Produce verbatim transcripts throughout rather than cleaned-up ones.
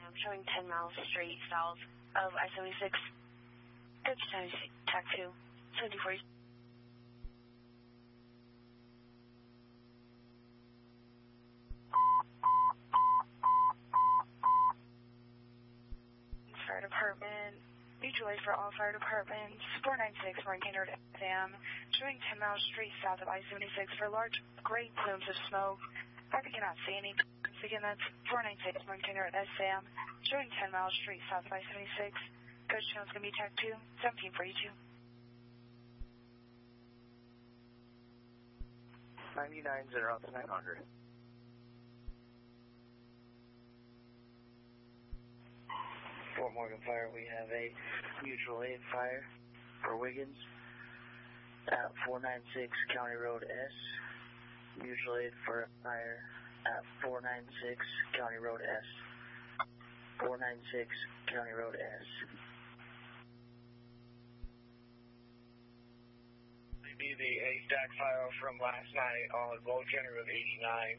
am showing ten miles straight south of I seventy-six. Good to tac two, seventy forty. Fire department, mutual aid for all fire departments, four nine six Moraine Road S M, showing ten miles straight south of I seventy-six for large gray plumes of smoke. I cannot see any. Again, that's four nine six Moraine Road S M, showing ten miles straight south of I seventy-six. Coach channel's going to be tac two, seventeen forty-two. ninety-nine zero to nine hundred. Fort Morgan Fire, we have a mutual aid fire for Wiggins at four nine six County Road S. Mutual aid for fire at four nine six County Road S. four nine six County Road S. Be the A-stack fire from last night on Bold County Road eighty-nine.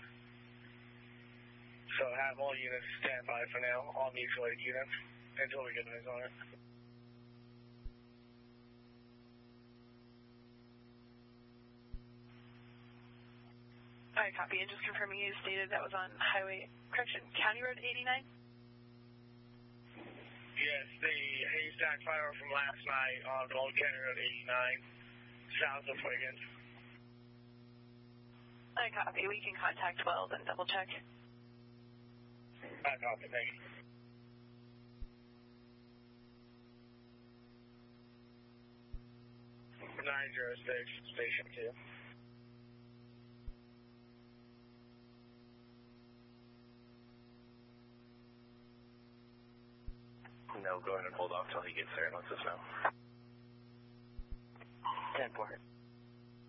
So have all units stand by for now, all mutual aid units, until we get eyes on it. Alright, copy. And just confirming you stated that was on Highway, correction, County Road eighty-nine? Yes, the haystack fire from last night on Bold County Road eighty-nine, south of Wiggins. I copy. We can contact twelve and double check. I copy. Thank you. nine zero six, Station two. No, go ahead and hold off till he gets there and lets us know. ten four.